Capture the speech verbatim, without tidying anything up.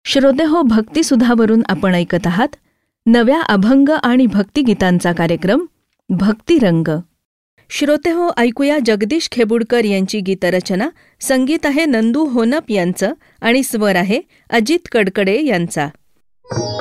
श्रोते हो, भक्तिसुधावरून आपण ऐकत आहात नव्या अभंग आणि भक्तिगीतांचा कार्यक्रम भक्तिरंग. श्रोते हो, ऐकूया जगदीश खेबुडकर यांची गीतरचना. संगीत आहे नंदू होनप यांचं आणि स्वर आहे अजित कडकडे यांचा.